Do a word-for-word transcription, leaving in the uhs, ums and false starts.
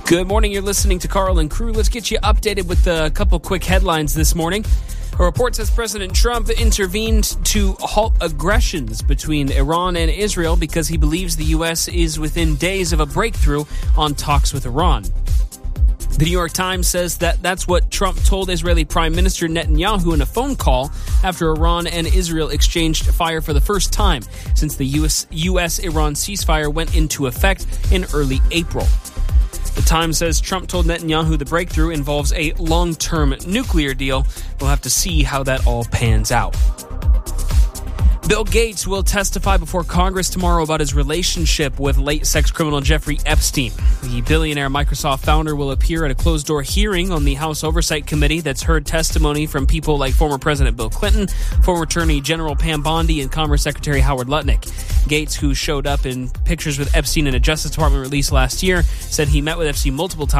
Good morning. You're listening to Carl and Crew. Let's get you updated with a couple quick headlines this morning. A report says President Trump intervened to halt aggressions between Iran and Israel because he believes the U S is within days of a breakthrough on talks with Iran. The New York Times says that that's what Trump told Israeli Prime Minister Netanyahu in a phone call after Iran and Israel exchanged fire for the first time since the U S U S-Iran ceasefire went into effect in early April. The Times says Trump told Netanyahu the breakthrough involves a long-term nuclear deal. We'll have to see how that all pans out. Bill Gates will testify before Congress tomorrow about his relationship with late sex criminal Jeffrey Epstein. The billionaire Microsoft founder will appear at a closed-door hearing on the House Oversight Committee that's heard testimony from people like former President Bill Clinton, former Attorney General Pam Bondi, and Commerce Secretary Howard Lutnick. Gates, who showed up in pictures with Epstein in a Justice Department release last year, said he met with Epstein multiple times